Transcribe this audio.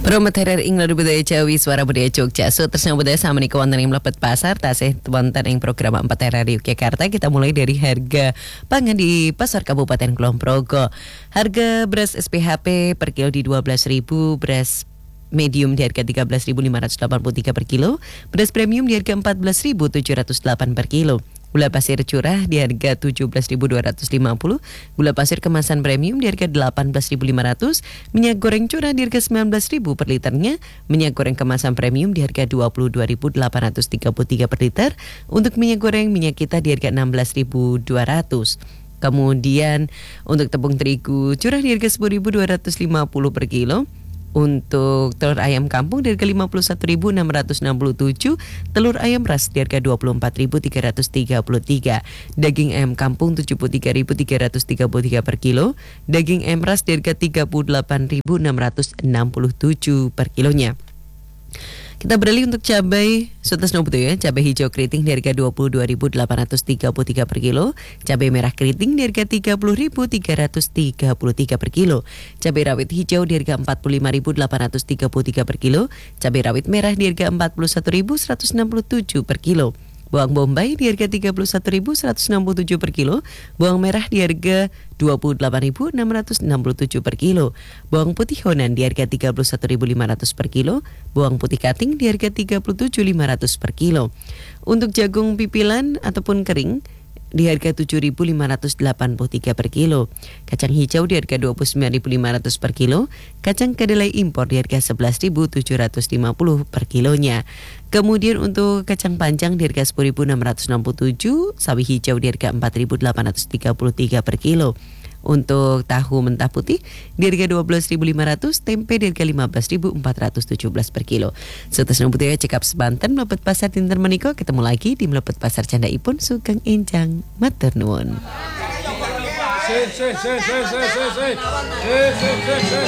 Promoter Inglar budaya Jawi suara budaya Jogja. Tersama budaya sama nih wonten ing mlebet pasar tasih wonten ing program 4 RRI Yogyakarta. Kita mulai dari harga pangan di Pasar Kabupaten Kulon Progo. Harga beras SPHP per kilo di 12.000, beras medium di harga 13.583 per kilo, beras premium di harga 14.708 per kilo. Gula pasir curah di harga 17.250, gula pasir kemasan premium di harga 18.500, minyak goreng curah di harga 19.000 per liternya, minyak goreng kemasan premium di harga 22.833 per liter, untuk minyak goreng minyak kita di harga 16.200. Kemudian untuk tepung terigu curah di harga 10.250 per kilo. Untuk telur ayam kampung di harga 51.667, telur ayam ras di harga 24.333, daging ayam kampung 73.333 per kilo, daging ayam ras di harga 38.667 per kilonya. Kita beralih untuk cabai cabai hijau keriting di harga 22.833 per kilo, cabai merah keriting di harga 30.333 per kilo, cabai rawit hijau di harga 45.833 per kilo, cabai rawit merah di harga 41.167 per kilo. Bawang bombay di harga 31.167 per kilo, bawang merah di harga 28.667 per kilo, bawang putih Honan di harga 31.500 per kilo, bawang putih Kating di harga 37.500 per kilo. Untuk jagung pipilan ataupun kering di harga 7.583 per kilo, kacang hijau di harga 29.500 per kilo, kacang kedelai impor di harga 11.750 per kilonya. Kemudian untuk kacang panjang di harga 10.667, sawi hijau di harga 4.833 per kilo. Untuk tahu mentah putih di harga 12.500, tempe di harga 15.417 per kilo. Seterusnya budaya cekap sebanten mlebet pasar dinten menika, ketemu lagi di mlebet pasar Candaipun Sugeng Enjang. Matur nuwun.